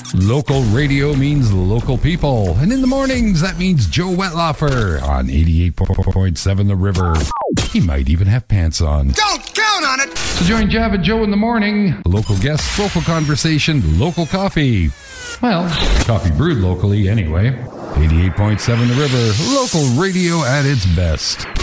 Local radio means local people. And in the mornings, that means Joe Wetlaufer on 88.7 The River. He might even have pants on. Don't count on it! So join Jav and Joe in the morning. Local guests, local conversation, local coffee. Well, coffee brewed locally anyway. 88.7 The River, local radio at its best.